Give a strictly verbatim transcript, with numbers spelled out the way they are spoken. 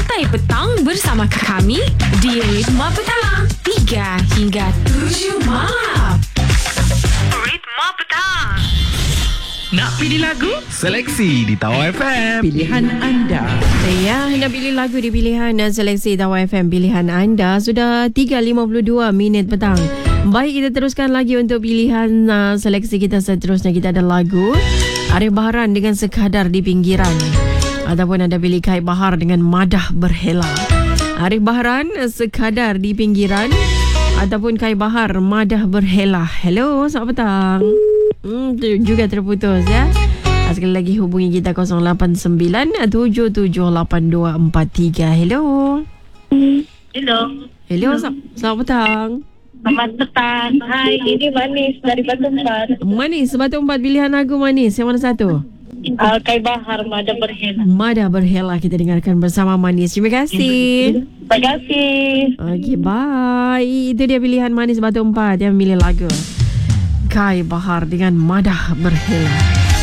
Santai Petang bersama kami di Ritma Petang tiga hingga tujuh malam. Ritma Petang. Nak pilih lagu? Seleksi di Tawar F M. Pilihan anda. Ya, nak pilih lagu di pilihan dan seleksi Tawar F M pilihan anda. Sudah tiga lima puluh dua minit petang. Baik, kita teruskan lagi untuk pilihan uh, seleksi kita seterusnya. Kita ada lagu Arif Baharan dengan Sekadar di Pinggiran, ataupun ada pilih Kai Bahar dengan Madah Berhela. Arif Baharan, Sekadar di Pinggiran, ataupun Kai Bahar, Madah Berhela. Hello, selamat petang. Hmm, tu juga terputus ya. Sekali lagi hubungi kita kosong lapan sembilan tujuh tujuh lapan dua empat tiga. Hello. Hello. Hello, sel- selamat petang. Selamat petang. Hai, ini Manis dari Batu Empat. Manis, Batu Empat, pilihan lagu Manis. Yang mana satu? Uh, Kai Bahar, Madah Berhela. Madah Berhela kita dengarkan bersama Manis. Terima kasih. Terima kasih. Okey, bye. Itu dia pilihan Manis Batu Empat yang memilih lagu Kai Bahar dengan Madah Berhela.